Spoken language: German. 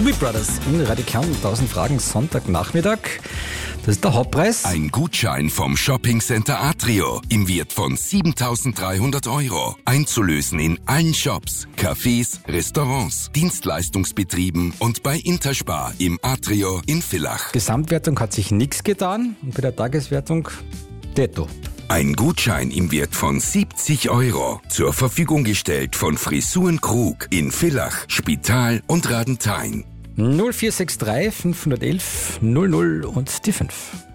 Doobie Brothers in Radikant, 1000 Fragen, Sonntagnachmittag. Das ist der Hauptpreis. Ein Gutschein vom Shoppingcenter Atrio im Wert von 7.300 €. Einzulösen in allen Shops, Cafés, Restaurants, Dienstleistungsbetrieben und bei Interspar im Atrio in Villach. Gesamtwertung hat sich nichts getan und bei der Tageswertung Detto. Ein Gutschein im Wert von 70 € zur Verfügung gestellt von Frisuren Krug in Villach, Spital und Radenthein. 0463 511 00 und die 5.